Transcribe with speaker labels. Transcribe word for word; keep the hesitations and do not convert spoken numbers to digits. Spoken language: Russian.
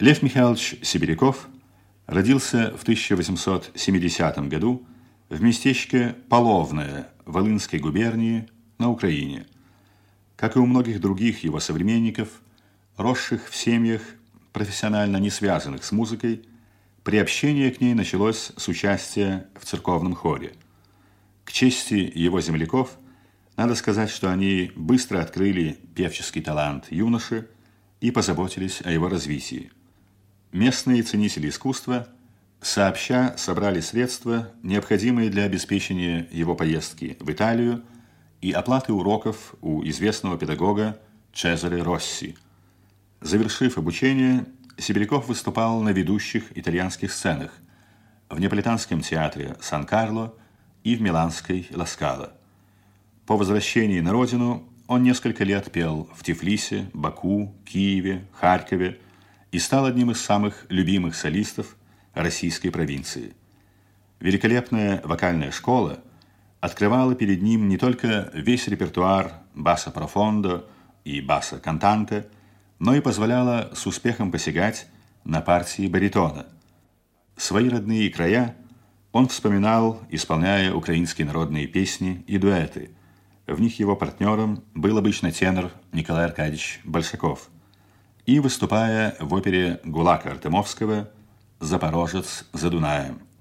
Speaker 1: Лев Михайлович Сибиряков родился в тысяча восемьсот семидесятом году в местечке Половное Волынской губернии на Украине. Как и у многих других его современников, росших в семьях, профессионально не связанных с музыкой, приобщение к ней началось с участия в церковном хоре. К чести его земляков, надо сказать, что они быстро открыли певческий талант юноши и позаботились о его развитии. Местные ценители искусства сообща собрали средства, необходимые для обеспечения его поездки в Италию и оплаты уроков у известного педагога Чезаре Росси. Завершив обучение, Сибиряков выступал на ведущих итальянских сценах в Неаполитанском театре Сан-Карло и в Миланской Ла Скала. По возвращении на родину он несколько лет пел в Тифлисе, Баку, Киеве, Харькове и стал одним из самых любимых солистов российской провинции. Великолепная вокальная школа открывала перед ним не только весь репертуар баса профондо и баса кантанте, но и позволяла с успехом посягать на партии баритона. Свои родные края он вспоминал, исполняя украинские народные песни и дуэты. В них его партнером был обычно тенор Николай Аркадьевич Большаков. И выступая в опере Гулака Артемовского «Запорожец за Дунаем».